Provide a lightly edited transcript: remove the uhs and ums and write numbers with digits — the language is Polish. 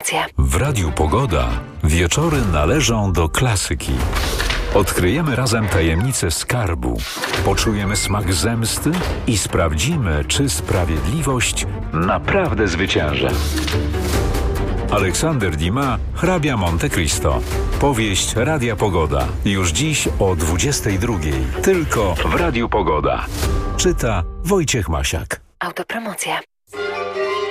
Autopromocje. W Radiu Pogoda wieczory należą do klasyki. Odkryjemy razem tajemnicę skarbu, poczujemy smak zemsty i sprawdzimy, czy sprawiedliwość naprawdę zwycięża. Aleksander Dumas, Hrabia Monte Cristo. Powieść Radia Pogoda. Już dziś o 22:00. Tylko w Radiu Pogoda. Czyta Wojciech Masiak. Autopromocje.